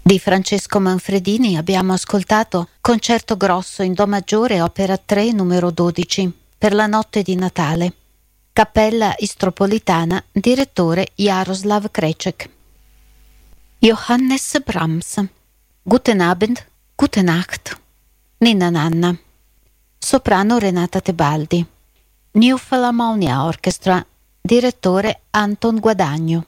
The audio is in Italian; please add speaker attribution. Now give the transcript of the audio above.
Speaker 1: Di Francesco Manfredini abbiamo ascoltato Concerto grosso in Do maggiore, opera 3, numero 12, per la notte di Natale. Cappella Istropolitana, direttore Jaroslav Krecek. Johannes Brahms. Guten Abend, gute Nacht. Ninna Nanna. Soprano Renata Tebaldi. New Philharmonia Orchestra, direttore Anton Guadagno.